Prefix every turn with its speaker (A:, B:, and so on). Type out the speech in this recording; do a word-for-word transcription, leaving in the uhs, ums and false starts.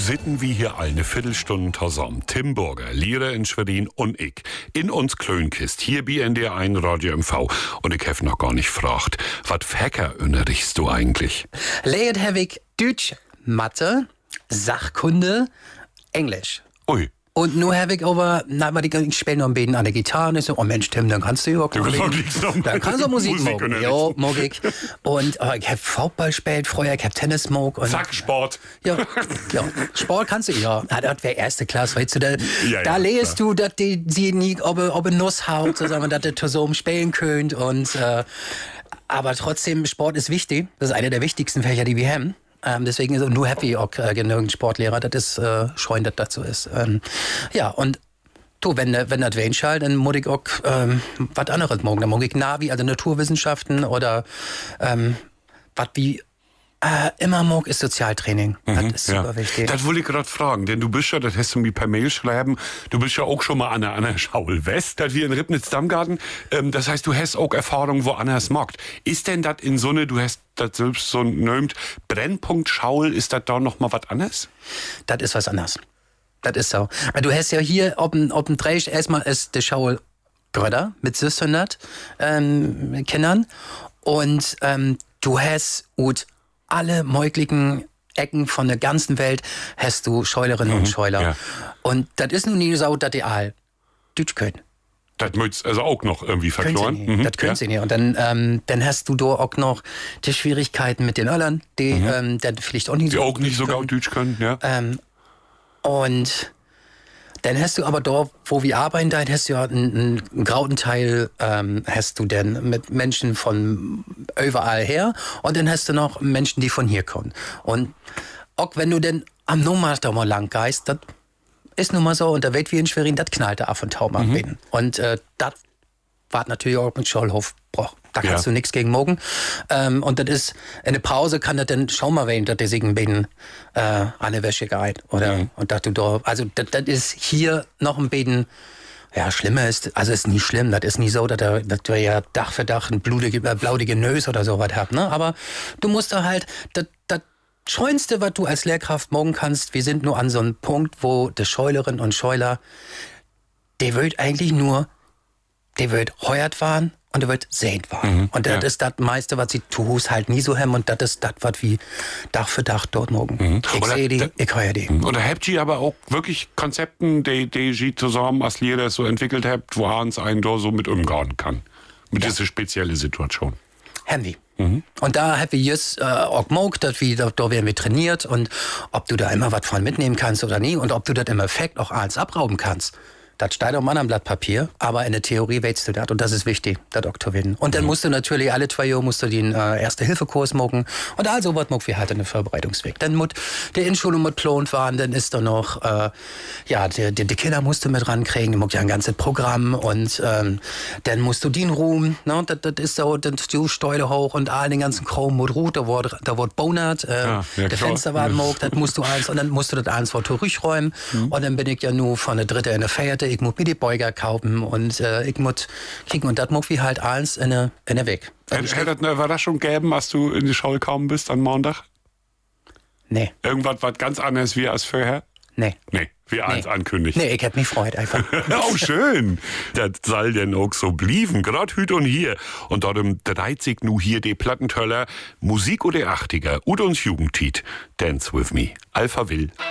A: sitten wir hier eine Viertelstunde zusammen. Tim Burger, Lehrer in Schwerin und ich. In uns Klönkist, hier bei N D R eins Radio M V. Und ich hab noch gar nicht gefragt, was Fächer unterrichtst du eigentlich?
B: Lehrt habe ich Deutsch, Mathe, Sachkunde, Englisch.
A: Ui.
B: Und nun habe ich aber, na, aber ich spiele noch ein bisschen an der Gitarre. Und ich so, oh Mensch, Tim, dann kannst du ja auch
A: Du kannst auch
B: Dann kannst du auch Musik
A: Musik
B: machen. Ja, mag ich. Und äh, ich habe Fußball gespielt früher, ich habe Tennis gemacht.
A: Zack, Sport.
B: Ja, ja, Sport kannst du, ja. Na, das wäre erste Klasse, weißt du, da,
A: Ja,
B: da
A: ja,
B: lest
A: klar.
B: du, dass die, sie nie, ob er, ob er Nuss haut, zusammen, dass ihr zusammen spielen könnt. Und, äh, aber trotzdem, Sport ist wichtig. Das ist einer der wichtigsten Fächer, die wir haben. Ähm, deswegen ist nur happy auch äh, genügend Sportlehrer, das ist äh, scheuen, dass das so ist. Ähm, ja, und du, wenn, wenn das wen schall, dann muss ich auch ähm, was anderes morgen. Dann mag ich Navi, also Naturwissenschaften oder ähm, was wie äh, immer mag ist Sozialtraining.
A: Mhm,
B: das ist super
A: ja.
B: wichtig.
A: Das wollte ich gerade fragen, denn du bist ja, das hast du mir per Mail schreiben, du bist ja auch schon mal an der, an der Schaul West, das wir in Ribnitz-Dammgarten. Ähm, das heißt, du hast auch Erfahrung woanders mockt. Ist denn das in so eine, du hast das selbst so nömt, Brennpunkt Schaul, ist das da noch mal was anderes?
B: Das ist was anderes. Das ist so. Du hast ja hier auf dem, auf dem Dreieck erstmal ist der Schaul Gröder mit sechshundert ähm, Kindern und ähm, du hast gut alle möglichen Ecken von der ganzen Welt hast du Scheulerinnen
A: Mhm,
B: und Scheuler.
A: ja.
B: Und das ist nun nie so, dass die all Deutsch können.
A: Das müsst also auch noch irgendwie
B: Können sie
A: verkloren.
B: nicht.
A: Mhm,
B: Das können
A: ja.
B: sie nicht. Und dann, ähm, dann hast du da auch noch die Schwierigkeiten mit den Öllern, die
A: Mhm.
B: ähm, dann vielleicht auch nicht
A: Die
B: so
A: auch nicht so
B: können.
A: gut Deutsch können, ja.
B: Ähm, und dann hast du aber dort, wo wir arbeiten, da hast du ja einen, einen grauen Teil, ähm, hast du denn mit Menschen von überall her und dann hast du noch Menschen, die von hier kommen. Und auch wenn du denn am Nummer da mal lang geist, das ist nun mal so, und da wird wie in Schwerin, das knallt da ab und tau mal
A: Mhm.
B: bin. Und äh, das war natürlich auch mit Schollhof. Boah, da kannst
A: Ja.
B: du nichts gegen morgen. Ähm, und das ist, in der Pause kann das dann, schau mal, wenn der sich ein bisschen äh, an der Wäsche geht. Oder,
A: Mhm.
B: und dass du da, also das, das ist hier noch ein bisschen, ja, schlimmer ist, also ist nie schlimm, das ist nie so, dass er, dass du ja Dach für Dach ein blutige, äh, blautige Nös oder sowas habt, ne? Aber du musst da halt, das, das Scheunste, was du als Lehrkraft morgen kannst, wir sind nur an so einem Punkt, wo die Scheulerin und Scheuler, der wird eigentlich nur, der wird heuert waren und der wird sehend waren.
A: Mhm,
B: und das
A: ja.
B: ist das meiste, was sie tust, halt nie so hem und das ist das, was wie Dach für Dach dort morgen.
A: Mhm.
B: Ich
A: Oder
B: sehe die,
A: da-
B: ich heuer die.
A: Oder habt ihr aber auch wirklich Konzepten, die, die ihr zusammen als Lehrer so entwickelt habt, wo Hans einen da so mit umgehen kann? Mit dieser speziellen Situation.
B: Handy. Und da haben wir jetzt äh, auch gemacht, dass wir, da, da werden wir trainiert und ob du da immer was von mitnehmen kannst oder nie und ob du das im Effekt auch eins abrauben kannst. Das steht auf einem Blatt Papier, aber in der Theorie weißt du das und das ist wichtig, das Doktorwissen. Und dann musst du natürlich alle zwei Jahre musst du den äh, Erste-Hilfe-Kurs machen und also was machen wir halt in der Vorbereitungsweg. Dann muss der Inschulung mit Plont waren, dann ist da noch, äh, ja, die, die, die Kinder musst du mit rankriegen, du musst ja ein ganzes Programm und ähm, dann musst du den Ruhm, ne, das, das ist so, dann du Steuer hoch und all den ganzen Kram mit Ruht, da wird, da wird bonert, äh,
A: Ja, ja,
B: der
A: klar.
B: Fenster war mag, das musst du eins und dann musst du das eins vor zurückräumen und dann bin ich ja nur von der dritte in der vierte, ich muss mir die Beuger kaufen und äh, ich muss kicken und das muss wie halt eins in der in der Weg.
A: Hätte hätte das eine Überraschung gegeben, als du in die Schule gekommen bist am Montag?
B: Nee,
A: Irgendwas, was ganz anderes wie als vorher?
B: nee.
A: Nee, wie eins ankündigt.
B: Nee, ich hätte mich freut einfach.
A: Oh, schön. Das soll denn auch so blieben, grad hüt und hier. Und darum dreht sich nu hier die Plattentöller Musik oder achtziger und uns Jugendtit. Dance with me. Alpha Will.